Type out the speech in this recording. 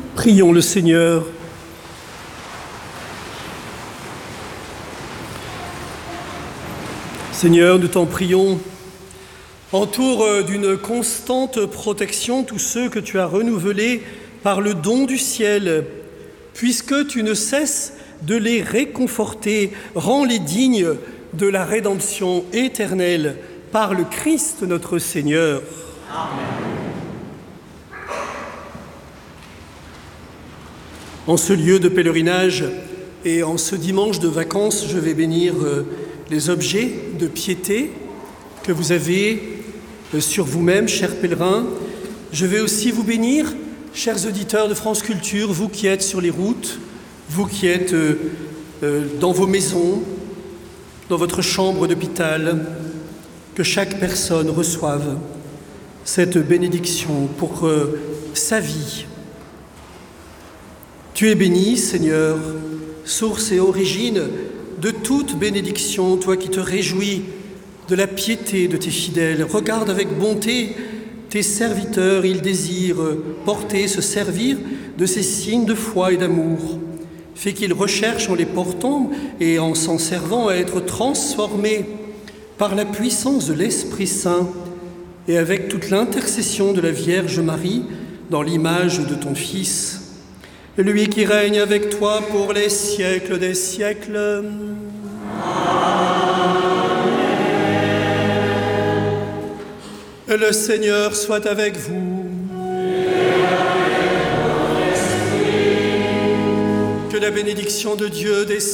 Prions le Seigneur. Seigneur, nous t'en prions, entoure d'une constante protection tous ceux que tu as renouvelés par le don du ciel, puisque tu ne cesses de les réconforter, rends-les dignes de la rédemption éternelle par le Christ notre Seigneur. Amen. En ce lieu de pèlerinage et en ce dimanche de vacances, je vais bénir les objets de piété que vous avez sur vous-même, chers pèlerins. Je vais aussi vous bénir, chers auditeurs de France Culture, vous qui êtes sur les routes, vous qui êtes dans vos maisons, dans votre chambre d'hôpital, que chaque personne reçoive cette bénédiction pour sa vie. Tu es béni, Seigneur, source et origine de toute bénédiction, toi qui te réjouis de la piété de tes fidèles. Regarde avec bonté tes serviteurs, ils désirent porter, se servir de ces signes de foi et d'amour. Fais qu'ils recherchent en les portant et en s'en servant à être transformés par la puissance de l'Esprit Saint et avec toute l'intercession de la Vierge Marie dans l'image de ton Fils. Lui qui règne avec toi pour les siècles des siècles. Amen. Le Seigneur soit avec vous. Et avec ton esprit. Que la bénédiction de Dieu descende